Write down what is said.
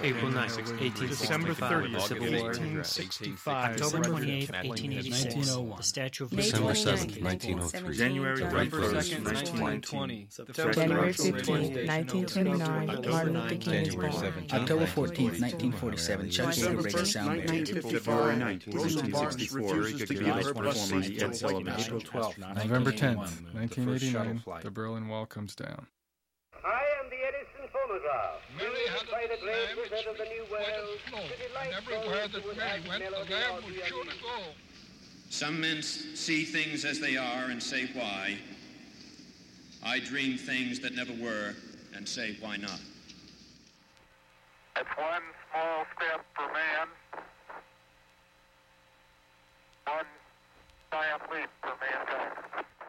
April 9th, 1865. December 30th, Civil War. 1865. October 28th, 1886. 1901. The Statue of December Liberty. 7th, 1903. January November 1st, 1920. January 15th, 1929, Martin Luther King is born. October 14th, 1947, Chuck Yeager breaks the sound barrier. February 9th, 1964, Guitar performer Ed Sullivan. April 12th, November 10th, 1989, the Berlin Wall comes down. I am the Edison phonograph. Mary had a little lamb which went at flow, and everywhere that Mary went, the lamb was sure to go. Some men see things as they are and say why. I dream things that never were and say why not. It's one small step for man, one giant leap